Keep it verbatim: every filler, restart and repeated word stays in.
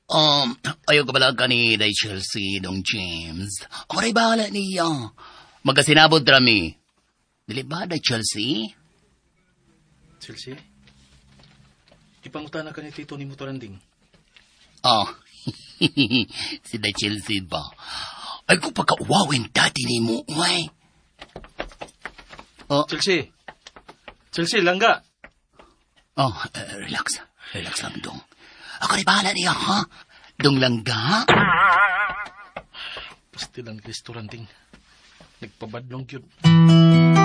Um, ayaw ka pala ka ni Day Chelsea, Dong James. Ako rin bahala niya. Magkasinabot rami. Dili ba, Day Chelsea? Chelsea? Ipangutan na ka ni Tito ni Motoranding. Oh, si Day Chelsea ba? Ay, kung pagkauwawin dati ni mo, ngay. Oh. Chelsea. Chelsea, langga. Oh, uh, relax. Relax lang, Dong. Ako rin bahala niya, ha? Dong langga? Pasti lang restauranting. Nagpabadlong yun.